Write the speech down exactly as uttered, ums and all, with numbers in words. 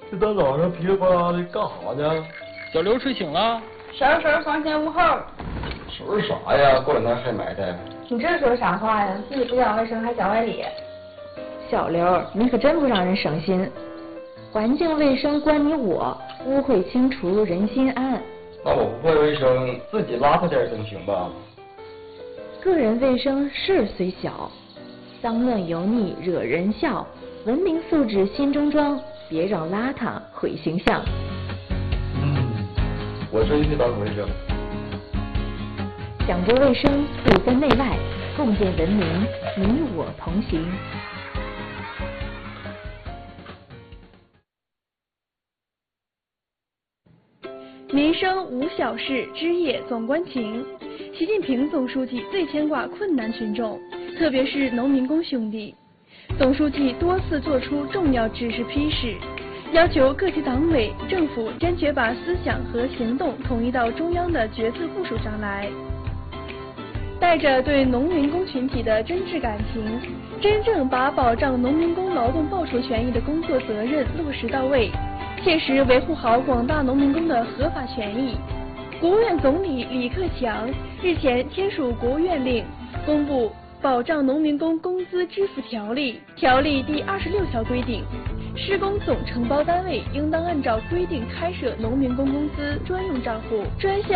这大早上噼里啪啦的干啥呢？ 小刘睡醒了。 婶婶房前屋后。 收拾啥呀？过两天还埋汰。 你这说啥话呀？自己不讲卫生还讲外理。 小刘，你可真不让人省心。环境卫生关你我，污秽清除人心安。 那我不会卫生，自己邋遢点总行吧？ 个人卫生事虽小，脏乱油腻惹人笑。文明素质心中装，别让邋遢毁形象。 嗯，我真去打扫卫生。 讲究卫生，不分内外，共建文明，你我同行。 民生无小事，枝叶总关情。习近平总书记最牵挂困难群众，特别是农民工兄弟。总书记多次作出重要指示批示，要求各级党委政府坚决把思想和行动统一到中央的决策部署上来，带着对农民工群体的真挚感情，真正把保障农民工劳动报酬权益的工作责任落实到位，切实维护好广大农民工的合法权益。国务院总理李克强日前签署国务院令，公布《保障农民工工资支付条例》条例第二十六条规定，施工总承包单位应当按照规定开设农民工工资专用账户，专项